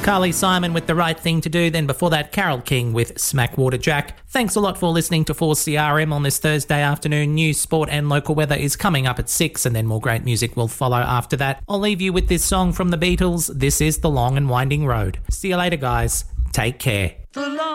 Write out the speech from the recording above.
Carly Simon with The Right Thing to Do. Then before that, Carole King with Smackwater Jack. Thanks a lot for listening to 4CRM on this Thursday afternoon. News, sport and local weather is coming up at 6, and then more great music will follow after that. I'll leave you with this song from the Beatles. This is The Long and Winding Road. See you later, guys. Take care.